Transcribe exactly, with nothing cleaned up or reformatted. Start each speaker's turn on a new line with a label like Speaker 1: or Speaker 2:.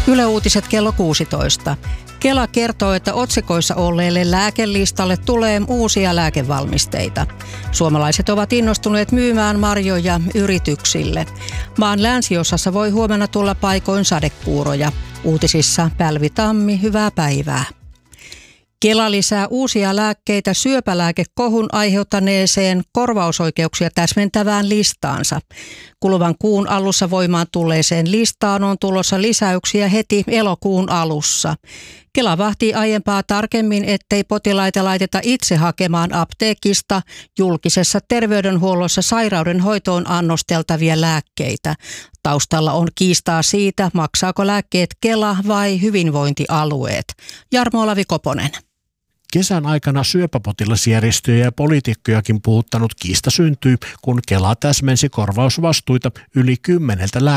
Speaker 1: Yle Uutiset kello kuusitoista. Kela kertoo, että otsikoissa olleelle lääkelistalle tulee uusia lääkevalmisteita. Suomalaiset ovat innostuneet myymään marjoja yrityksille. Maan länsiosassa voi huomenna tulla paikoin sadekuuroja. Uutisissa Pälvi Tammi, hyvää päivää. Kela lisää uusia lääkkeitä syöpälääkekohun aiheuttaneeseen korvausoikeuksia täsmentävään listaansa. Kuluvan kuun alussa voimaan tulleeseen listaan on tulossa lisäyksiä heti elokuun alussa. Kela vahtii aiempaa tarkemmin, ettei potilaita laiteta itse hakemaan apteekista julkisessa terveydenhuollossa sairauden hoitoon annosteltavia lääkkeitä. Taustalla on kiistaa siitä, maksaako lääkkeet Kela vai hyvinvointialueet. Jarmo Olavi Koponen.
Speaker 2: Kesän aikana syöpäpotilasjärjestöjä ja poliitikkojakin puhuttanut kiista syntyi, kun Kela täsmensi korvausvastuita yli kymmeneltä lääkkeeltä.